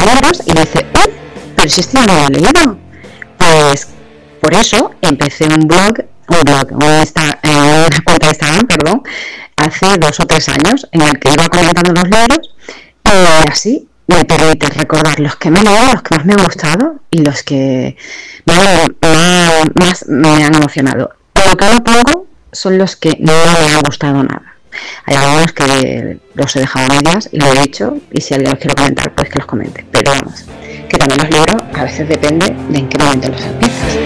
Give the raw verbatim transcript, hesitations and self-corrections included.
libros y dice, ¡eh! Pero si este ya no lo he leído. Pues por eso empecé un blog, un blog, un Insta, eh, una cuenta de Instagram, perdón, hace dos o tres años, en el que iba comentando los libros y así me permite recordar los que me he leído, los que más me han gustado y los que más, más, más me han emocionado. Lo que no pongo son los que no me han gustado nada. Hay algunos que los he dejado a medias y lo he dicho, y si alguien los quiere comentar, pues que los comente. Pero vamos, que también los libros a veces depende de en qué momento los empiezas.